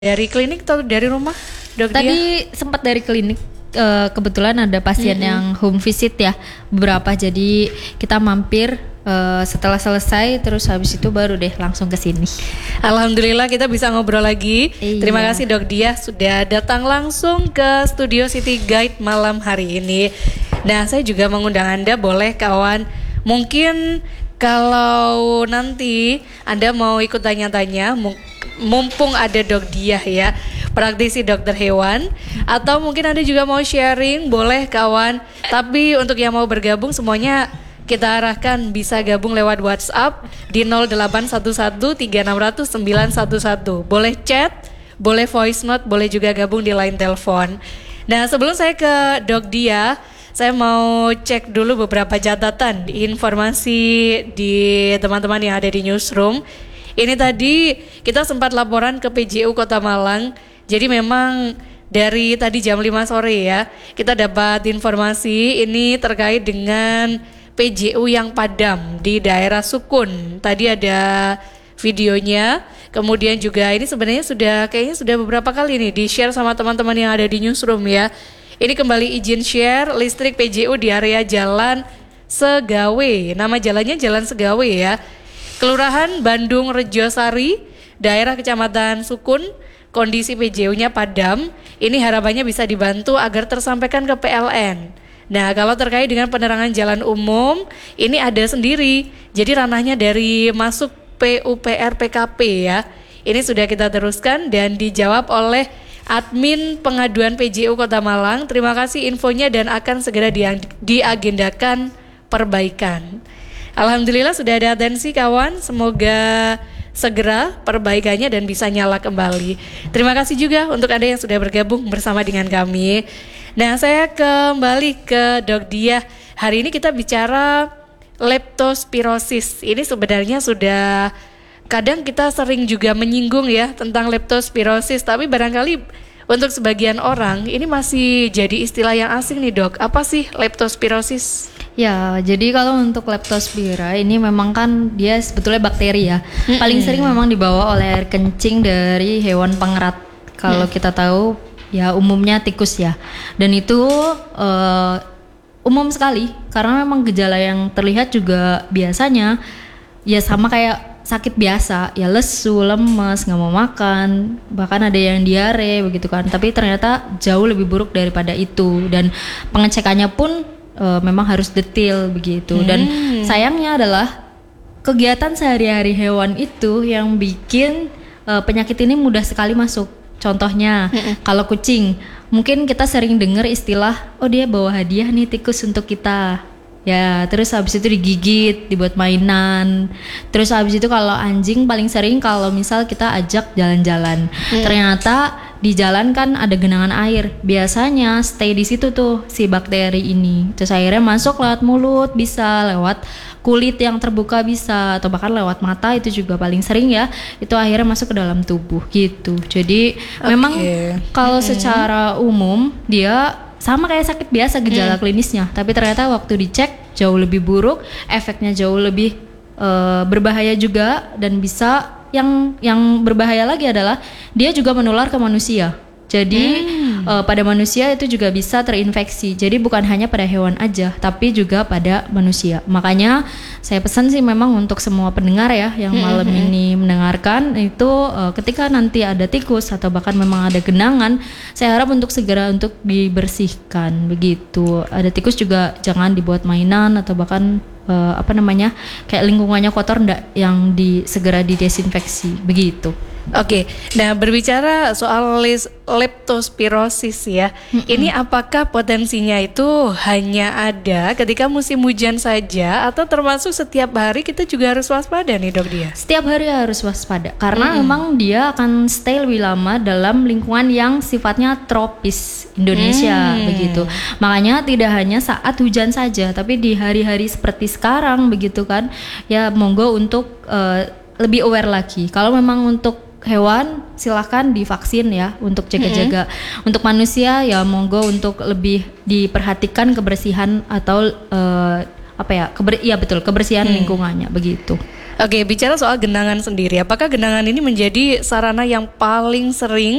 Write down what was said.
Dari klinik atau dari rumah, Dok Dia? Tadi sempat dari klinik, kebetulan ada pasien yang home visit ya beberapa, jadi kita mampir setelah selesai, terus habis itu baru deh langsung ke sini. Alhamdulillah kita bisa ngobrol lagi. Iya. Terima kasih Dok Dia sudah datang langsung ke Studio City Guide malam hari ini. Nah, saya juga mengundang Anda, boleh kawan, mungkin kalau nanti Anda mau ikut tanya-tanya, mumpung ada Dok Dia ya, praktisi dokter hewan, atau mungkin Anda juga mau sharing, boleh kawan. Tapi untuk yang mau bergabung semuanya kita arahkan bisa gabung lewat WhatsApp di 08113600 911. Boleh chat, boleh voice note, boleh juga gabung di line telepon. Nah, sebelum saya ke Dok Dia, saya mau cek dulu beberapa catatan informasi di teman-teman yang ada di newsroom. Ini tadi kita sempat laporan ke PJU Kota Malang. Jadi memang dari tadi jam 5 sore ya, kita dapat informasi ini terkait dengan PJU yang padam di daerah Sukun. Tadi ada videonya. Kemudian juga ini sebenarnya kayaknya sudah beberapa kali nih di-share sama teman-teman yang ada di newsroom ya. Ini kembali izin share listrik PJU di area Jalan Segawe. Nama jalannya Jalan Segawe ya. Kelurahan Bandung Rejosari, daerah Kecamatan Sukun, kondisi PJU-nya padam. Ini harapannya bisa dibantu agar tersampaikan ke PLN. Nah, kalau terkait dengan penerangan jalan umum, ini ada sendiri. Jadi ranahnya dari masuk PUPR PKP ya. Ini sudah kita teruskan dan dijawab oleh admin pengaduan PJU Kota Malang. Terima kasih infonya dan akan segera diagendakan perbaikan. Alhamdulillah sudah ada atensi kawan, semoga segera perbaikannya dan bisa nyala kembali. Terima kasih juga untuk Anda yang sudah bergabung bersama dengan kami. Nah, saya kembali ke Dok Dia. Hari ini kita bicara leptospirosis. Ini sebenarnya sudah kadang kita sering juga menyinggung ya tentang leptospirosis, tapi barangkali untuk sebagian orang ini masih jadi istilah yang asing nih Dok. Apa sih leptospirosis? Ya, jadi kalau untuk leptospira ini memang kan dia sebetulnya bakteri ya. Paling sering memang dibawa oleh air kencing dari hewan pengerat. Kalau kita tahu ya umumnya tikus ya. Dan itu umum sekali karena memang gejala yang terlihat juga biasanya ya sama kayak sakit biasa, ya lesu, lemes, nggak mau makan, bahkan ada yang diare begitu kan. Tapi ternyata jauh lebih buruk daripada itu dan pengecekannya pun memang harus detail begitu. Dan sayangnya adalah kegiatan sehari-hari hewan itu yang bikin penyakit ini mudah sekali masuk. Contohnya kalau kucing, mungkin kita sering dengar istilah, oh dia bawa hadiah nih tikus untuk kita. Ya, terus habis itu digigit, dibuat mainan. Terus habis itu kalau anjing paling sering kalau misal kita ajak jalan-jalan. Ternyata di jalan kan ada genangan air. Biasanya stay di situ tuh si bakteri ini. Terus akhirnya masuk lewat mulut, bisa lewat kulit yang terbuka bisa, atau bahkan lewat mata itu juga paling sering ya. Itu akhirnya masuk ke dalam tubuh gitu. Jadi memang kalau secara umum dia sama kayak sakit biasa gejala klinisnya, tapi ternyata waktu dicek jauh lebih buruk, efeknya jauh lebih berbahaya juga, dan bisa yang berbahaya lagi adalah dia juga menular ke manusia. Jadi pada manusia itu juga bisa terinfeksi. Jadi bukan hanya pada hewan aja, tapi juga pada manusia. Makanya saya pesan sih memang untuk semua pendengar ya yang malam ini mendengarkan itu ketika nanti ada tikus atau bahkan memang ada genangan, saya harap untuk segera untuk dibersihkan begitu. Ada tikus juga jangan dibuat mainan atau bahkan kayak lingkungannya kotor, enggak, yang segera didesinfeksi begitu. Oke, nah berbicara soal leptospirosis ya, ini apakah potensinya itu hanya ada ketika musim hujan saja atau termasuk setiap hari kita juga harus waspada nih Dok Dia? Setiap hari harus waspada karena memang dia akan stay lebih lama dalam lingkungan yang sifatnya tropis Indonesia begitu. Makanya tidak hanya saat hujan saja, tapi di hari-hari seperti sekarang begitu kan, ya monggo untuk lebih aware lagi. Kalau memang untuk hewan silahkan divaksin ya untuk jaga-jaga. Untuk manusia ya monggo untuk lebih diperhatikan kebersihan atau kebersihan lingkungannya begitu. Oke, bicara soal genangan sendiri, apakah genangan ini menjadi sarana yang paling sering